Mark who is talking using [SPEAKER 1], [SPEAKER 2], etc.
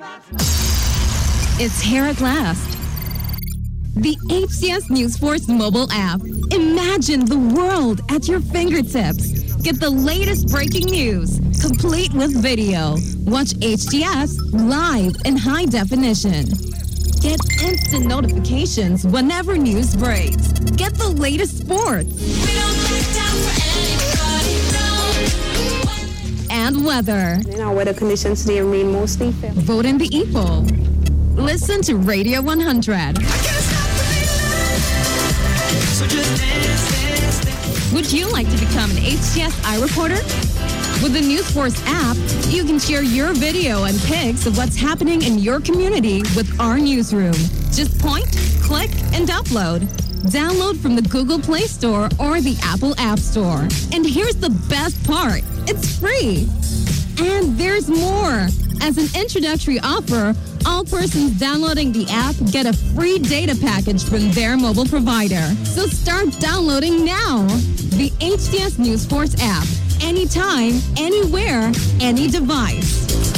[SPEAKER 1] It's here at last. The HCS News Force mobile app. Imagine the world at your fingertips. Get the latest breaking news, complete with video. Watch HCS live in high definition. Get instant notifications whenever news breaks. Get the latest sports. We don't back down for anybody, no. And weather.
[SPEAKER 2] In our weather conditions, they remain mostly fair.
[SPEAKER 1] Vote in the EPO. Listen to Radio 100. So just dance. Would you like to become an HCS iReporter? With the News Force app, you can share your video and pics of what's happening in your community with our newsroom. Just point, click, and upload. Download from the Google Play Store or the Apple App Store. And here's the best part. It's free. And there's more. As an introductory offer, all persons downloading the app get a free data package from their mobile provider. So start downloading now. The HCS News Force app. Anytime, anywhere, any device.